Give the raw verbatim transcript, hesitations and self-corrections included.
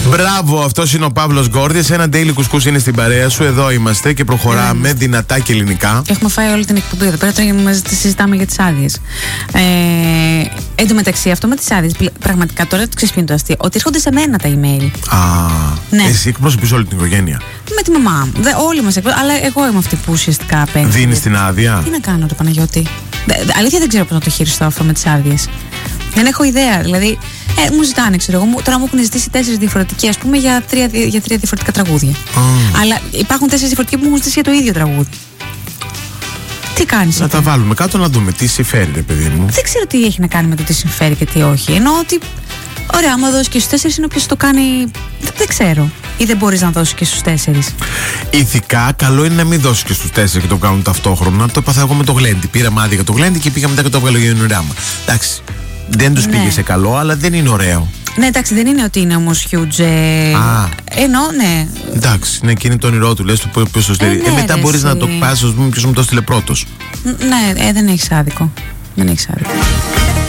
Μπράβο, αυτός είναι ο Παύλος Γκόρδης. Ένα daily κουσκούς είναι στην παρέα σου. Εδώ είμαστε και προχωράμε mm. δυνατά και ελληνικά. Έχουμε φάει όλη την εκπομπή εδώ πέρα. Τώρα μαζί συζητάμε για τις άδειες. Ε, εν τω μεταξύ, αυτό με τις άδειες, πραγματικά τώρα το ξέρεις ποιο είναι το αστείο. Ότι έρχονται σε μένα τα email. Α, ναι. Εσύ εκπροσωπείς όλη την οικογένεια. Με τη μαμά μου. Δε, όλοι μας εκπροσωπούν. Αλλά εγώ είμαι αυτή που ουσιαστικά απέναντι. Δίνεις την άδεια. Τι να κάνω, το Παναγιώτη. Δε, αλήθεια δεν ξέρω πώς να το χειριστώ αυτό με τις άδειες. Δεν έχω ιδέα. Δηλαδή, ε, μου ζητάνε, ξέρω εγώ. Τώρα μου έχουν ζητήσει τέσσερις διαφορετικοί, ας πούμε, για τρία, για τρία διαφορετικά τραγούδια. Mm. Αλλά υπάρχουν τέσσερις διαφορετικοί που μου έχουν ζητήσει για το ίδιο τραγούδι. Τι κάνεις? Να τα βάλουμε κάτω να δούμε τι συμφέρει, ρε παιδί μου. Δεν ξέρω τι έχει να κάνει με το τι συμφέρει και τι όχι. Εννοώ ότι. Ωραία, άμα δώσει και στους τέσσερις, είναι όποιος το κάνει. Δεν ξέρω. Ή δεν μπορείς να δώσεις και στους τέσσερις. Ηθικά, καλό είναι να μην δώσεις και στους τέσσερις και το κάνουν ταυτόχρονα. Το έπαθα εγώ με το Γλέντι. Πήραμε άδεια για το Γλέντι και πήγα μετά και το έβγαλε για νοράμα. Εντάξει. Δεν τους ναι. πήγε σε καλό, αλλά δεν είναι ωραίο. Ναι, εντάξει, δεν είναι ότι είναι όμως huge. Ε... Α. Εννοώ, ναι. Εντάξει, ναι, και είναι το όνειρό του. Λες το ποιος το στέλνει. Ε, ναι, ε, μετά μπορείς να το πας, ας πούμε, ποιος μου το στείλε πρώτος. Ναι, ε, δεν έχεις άδικο. Δεν έχεις άδικο.